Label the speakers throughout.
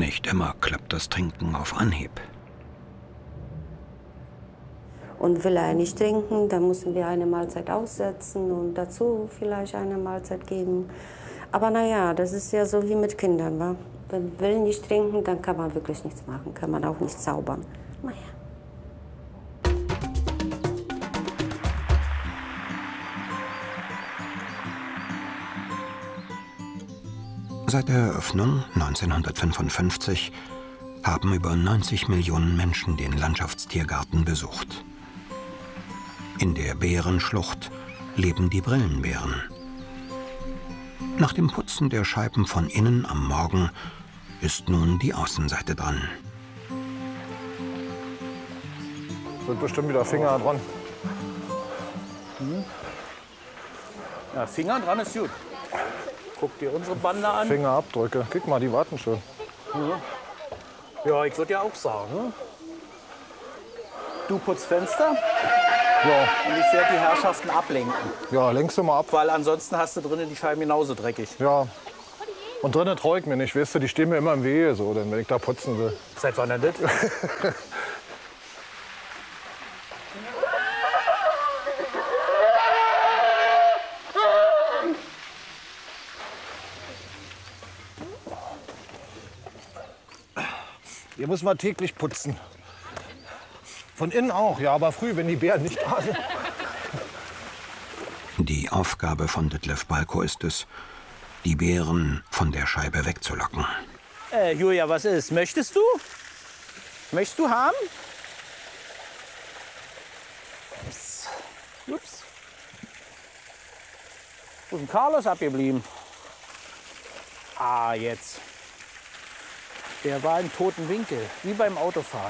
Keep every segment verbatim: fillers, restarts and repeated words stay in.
Speaker 1: Nicht immer klappt das Trinken auf Anhieb.
Speaker 2: Und will er nicht trinken, dann müssen wir eine Mahlzeit aussetzen und dazu vielleicht eine Mahlzeit geben. Aber naja, das ist ja so wie mit Kindern. Wa? Wenn man will nicht trinken, dann kann man wirklich nichts machen, kann man auch nicht zaubern. Naja.
Speaker 1: Seit der Eröffnung neunzehnhundertfünfundfünfzig haben über neunzig Millionen Menschen den Landschaftstiergarten besucht. In der Bärenschlucht leben die Brillenbären. Nach dem Putzen der Scheiben von innen am Morgen ist nun die Außenseite dran.
Speaker 3: Sind bestimmt wieder Finger dran.
Speaker 4: Hm. Ja, Finger dran ist gut. Guck dir unsere Bande an.
Speaker 3: Fingerabdrücke. Guck mal, die warten schon.
Speaker 4: Ja, ja, ich würde ja auch sagen. Ne? Du putzt Fenster.
Speaker 3: Ja.
Speaker 4: Und ich werde die Herrschaften ablenken.
Speaker 3: Ja, lenkst du mal ab.
Speaker 4: Weil ansonsten hast du drinnen die Scheiben genauso dreckig.
Speaker 3: Ja. Und drinnen traue ich mir nicht. Weißt du, die stehen mir immer im Wege, so, denn wenn ich da putzen will.
Speaker 4: Seit wann denn das?
Speaker 3: Hier muss man täglich putzen. Von innen auch, ja, aber früh, wenn die Bären nicht da sind.
Speaker 1: Die Aufgabe von Ditlev Balko ist es, die Bären von der Scheibe wegzulocken.
Speaker 4: Äh, Julia, was ist? Möchtest du? Möchtest du haben? Ups. Ups. Wo ist denn Carlos abgeblieben? Ah, jetzt. Der war im toten Winkel, wie beim Autofahren.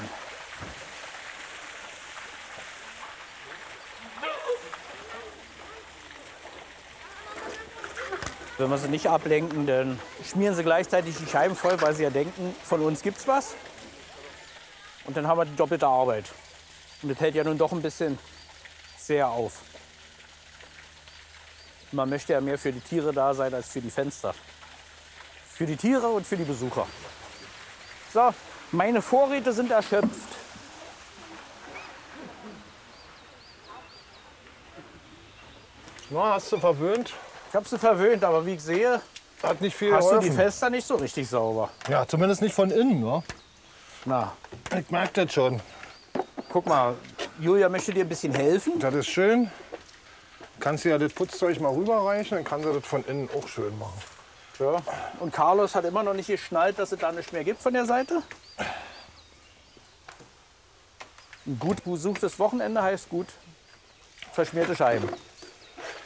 Speaker 4: Wenn wir sie nicht ablenken, dann schmieren sie gleichzeitig die Scheiben voll, weil sie ja denken, von uns gibt's was. Und dann haben wir die doppelte Arbeit. Und das hält ja nun doch ein bisschen sehr auf. Man möchte ja mehr für die Tiere da sein als für die Fenster. Für die Tiere und für die Besucher. So, meine Vorräte sind erschöpft.
Speaker 3: Na, hast du verwöhnt?
Speaker 4: Ich habe sie verwöhnt, aber wie ich sehe,
Speaker 3: Hat nicht viel
Speaker 4: hast
Speaker 3: geholfen.
Speaker 4: du die Fenster nicht so richtig sauber.
Speaker 3: Ja, zumindest nicht von innen, ne?
Speaker 4: Na,
Speaker 3: Ich merke das schon.
Speaker 4: guck mal, Julia möchte dir ein bisschen helfen.
Speaker 3: Das ist schön. Kannst du ja das Putzzeug mal rüberreichen, dann kann sie das von innen auch schön machen.
Speaker 4: Ja. Und Carlos hat immer noch nicht geschnallt, dass es da nichts mehr gibt von der Seite. Ein gut besuchtes Wochenende heißt gut verschmierte Scheiben.